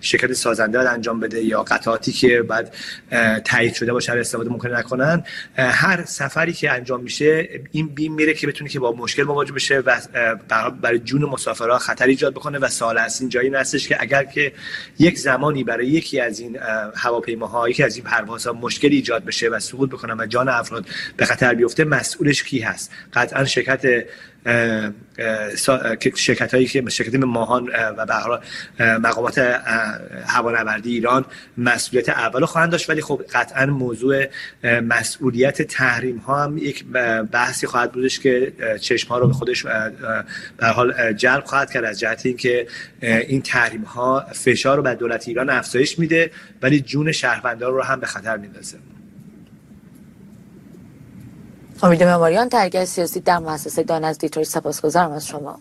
شرکت سازنده باید انجام بده یا قطعاتی که بعد تایید شده باشه استفاده ممکن نکنن. هر سفری که انجام میشه این بیم میره که بتونه که با مشکل مواجه بشه و برای جون مسافرها خطر ایجاد بکنه و سوال اصلی جایی هستش که اگر که یک زمانی برای یکی از این هواپیماها یکی از این پروازها مشکلی ایجاد بشه و سقوط بکنه و جان افراد به خطر بیفته مسئولش کی هست؟ قطعا شرکتایی که شرکت ماهان و به هر حال مقامات هوانوردی ایران مسئولیت اولو خواهند داشت، ولی خب قطعا موضوع مسئولیت تحریم ها هم یک بحثی خواهد بودش که چشم ها رو به خودش به هر حال جلب خواهد کرد از جهت اینکه این تحریم ها فشار رو بر دولت ایران افزایش میده ولی جون شهروندان رو هم به خطر میندازه. امید معماریان، تحلیلگر سیاسی در مؤسسه دان از دیترویت، سپاسگزارم از شما.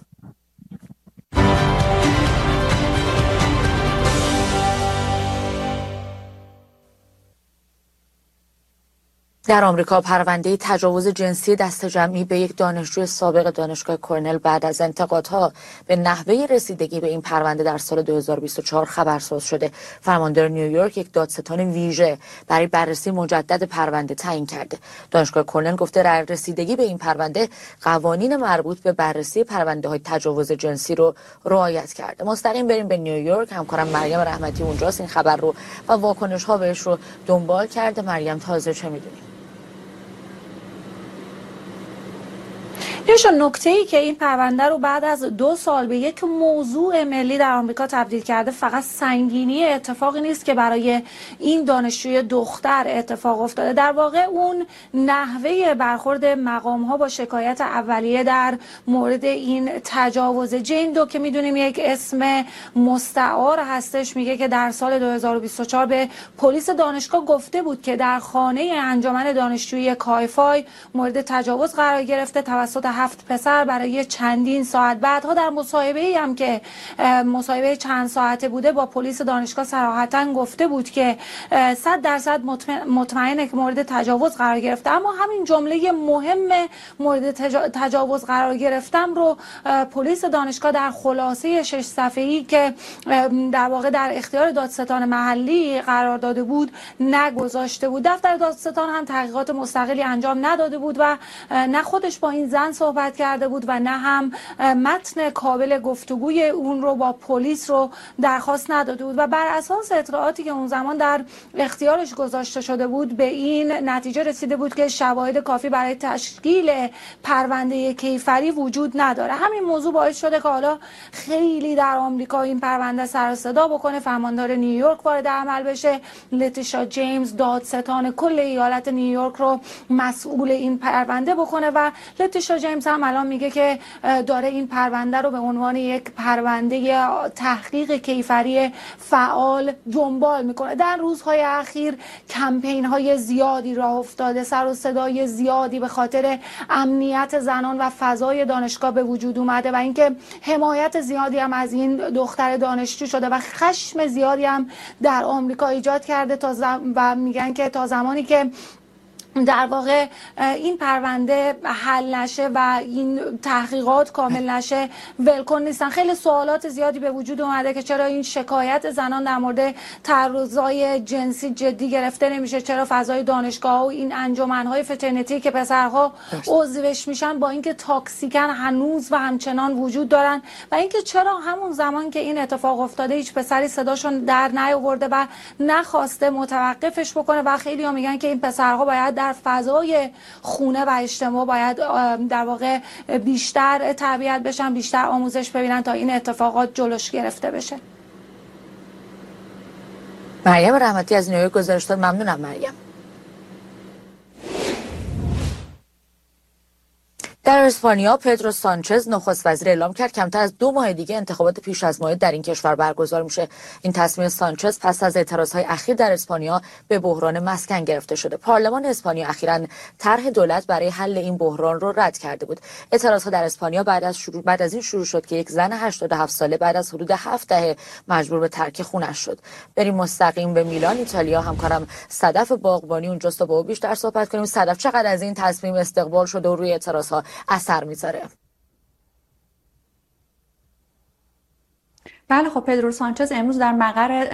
در آمریکا پرونده تجاوز جنسی دسته جمعی به یک دانشجوی سابق دانشگاه کرنل بعد از انتقادها به نحوه رسیدگی به این پرونده در سال 2024 خبرساز شده. فرماندار نیویورک یک دادستان ویژه برای بررسی مجدد پرونده تعیین کرده. دانشگاه کرنل گفته رسیدگی به این پرونده قوانین مربوط به بررسی پرونده‌های تجاوز جنسی رو رعایت کرده. مستقیم بریم به نیویورک. همکارم مریم رحمتی اونجاست، این خبر رو و واکنش‌ها بهش رو دنبال کرده. مریم، تازه چه می‌دونی؟ نکته‌ای که این پرونده رو بعد از 2 سال به یک موضوع ملی در آمریکا تبدیل کرده فقط سنگینی اتفاقی نیست که برای این دانشجوی دختر اتفاق افتاده. در واقع اون نحوه برخورد مقام‌ها با شکایت اولیه در مورد این تجاوز جین دو که میدونیم یک اسم مستعار هستش، میگه که در سال 2024 به پلیس دانشگاه گفته بود که در خانه انجمن دانشجویی کایفای مورد تجاوز قرار گرفته توسط 7 پسر برای چندین ساعت. بعدها در مصاحبه‌ای هم که مصاحبه چند ساعته بوده با پلیس دانشگاه صراحتاً گفته بود که 100% مطمئنه که مورد تجاوز قرار گرفته. اما همین جمله مهم مورد تجاوز قرار گرفتم رو پلیس دانشگاه در خلاصه 6 صفحه‌ای که در واقع در اختیار دادستان محلی قرار داده بود نگذاشته بود. دفتر دادستان هم تحقیقات مستقلی انجام نداده بود و نه خودش با این زن صحبت کرده بود و نه هم متن قابل گفتگوی اون رو با پلیس رو درخواست نداده بود و بر اساس اطلاعاتی که اون زمان در اختیارش گذاشته شده بود به این نتیجه رسیده بود که شواهد کافی برای تشکیل پرونده کیفری وجود نداره. همین موضوع باعث شده که حالا خیلی در آمریکا این پرونده سر و صدا بکنه. فرماندار نیویورک وارد عمل بشه. لتیشا جیمز دادستان کل ایالت نیویورک رو مسئول این پرونده بکنه و لتیشا جیمز هم الان میگه که داره این پرونده رو به عنوان یک پرونده تحقیق کیفری فعال دنبال میکنه. در روزهای اخیر کمپین های زیادی راه افتاده، سر و صدای زیادی به خاطر امنیت زنان و فضای دانشگاه به وجود اومده و اینکه حمایت زیادی هم از این دختر دانشجو شده و خشم زیادی هم در آمریکا ایجاد کرده و میگن که تا زمانی که در واقع این پرونده حل نشه و این تحقیقات کامل نشه ولکن نیستن. خیلی سوالات زیادی به وجود اومده که چرا این شکایت زنان در مورد تعرضای جنسی جدی گرفته نمیشه، چرا فضای دانشگاه و این انجمنهای فترنیتی که پسرها عضوش میشن با اینکه تاکسیکن هنوز و همچنان وجود دارن و اینکه چرا همون زمان که این اتفاق افتاده هیچ پسری صداشون در نیاورده و نخواسته متوقفش بکنه و خیلی ها میگن که این پسرها باید در فضای خونه و اجتماع باید در واقع بیشتر تربیت بشن، بیشتر آموزش ببینن تا این اتفاقات جلوش گرفته بشه. مریم رحمتی از نیویورک گزارش داد. ممنونم مریم. در اسپانیا پدرو سانچز نخست وزیر اعلام کرد کمتر از 2 ماه دیگه انتخابات پیش از ماه در این کشور برگزار میشه. این تصمیم سانچز پس از اعتراضهای اخیر در اسپانیا به بحران مسکن گرفته شده. پارلمان اسپانیا اخیراً طرح دولت برای حل این بحران رو رد کرده بود. اعتراضها در اسپانیا بعد از این شروع شد که یک زن 87 ساله بعد از حدود 7 دهه مجبور به ترک خونش شد. بریم مستقیم به میلان ایتالیا. همکارم صدف باغبانی اونجاست تا با او بیشتر صحبت کنیم. صدف، چقدر از این تصمیم استقبال شده و روی اعتراضها اثر میذاره؟ بله خب پدرو سانچز امروز در مقر